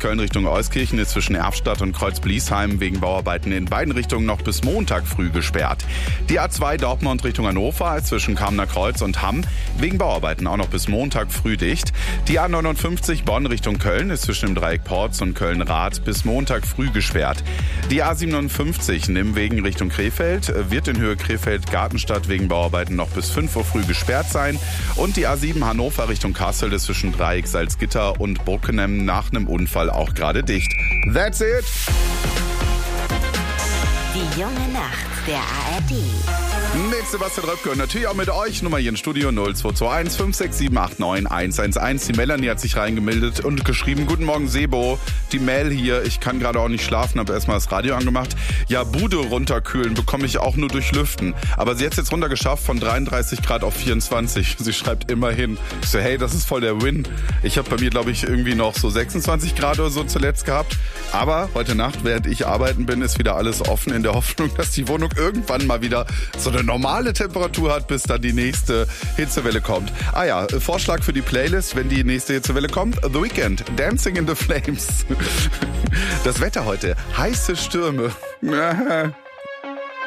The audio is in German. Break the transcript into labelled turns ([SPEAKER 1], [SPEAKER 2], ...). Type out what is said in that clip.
[SPEAKER 1] Köln Richtung Euskirchen ist zwischen Erftstadt und Kreuz-Bliesheim wegen Bauarbeiten in beiden Richtungen noch bis Montag früh gesperrt. Die A2 Dortmund Richtung Hannover ist zwischen Kamener Kreuz und Hamm wegen Bauarbeiten auch noch bis Montag früh dicht. Die A59 Bonn Richtung Köln ist zwischen dem Dreieck Porz und Köln-Rath bis Montag früh gesperrt. Die A57 Nimwegen Richtung Krefeld wird in Höhe Krefeld-Gartenstadt wegen Bauarbeiten noch bis 5 Uhr früh gesperrt sein. Und die A7 Hannover Richtung Kassel ist zwischen Dreieck Salzgitter und Burkenem nach einem Unfall auch gerade dicht. That's it!
[SPEAKER 2] Die junge Nacht der ARD.
[SPEAKER 1] Mit Sebastian Röpke und natürlich auch mit euch. Nummer hier im Studio 0221 56789 111. Die Melanie hat sich reingemeldet und geschrieben: Guten Morgen Sebo, die Mel hier. Ich kann gerade auch nicht schlafen, habe erstmal das Radio angemacht. Ja, Bude runterkühlen bekomme ich auch nur durch Lüften. Aber sie hat es jetzt runtergeschafft von 33 Grad auf 24. Sie schreibt immerhin. Ich so, hey, das ist voll der Win. Ich habe bei mir, glaube ich, irgendwie noch so 26 Grad oder so zuletzt gehabt. Aber heute Nacht, während ich arbeiten bin, ist wieder alles offen in der Hoffnung, dass die Wohnung irgendwann mal wieder so eine normale Temperatur hat, bis dann die nächste Hitzewelle kommt. Ah ja, Vorschlag für die Playlist, wenn die nächste Hitzewelle kommt: The Weeknd, Dancing in the Flames. Das Wetter heute, heiße Stürme.